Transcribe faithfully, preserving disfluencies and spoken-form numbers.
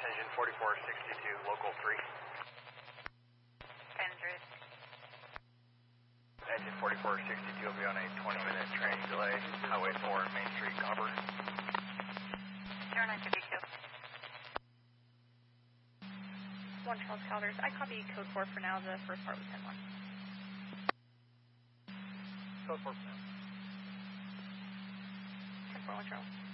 engine forty-four sixty-two, local three. Andrews. Engine forty-four sixty-two will be on a twenty minute training delay, Highway four and Main Street, Copper. zero nine fifty-two. one Charles Calders. I copy code four for now. The first part was ten one. Code four for now. ten four one Charles.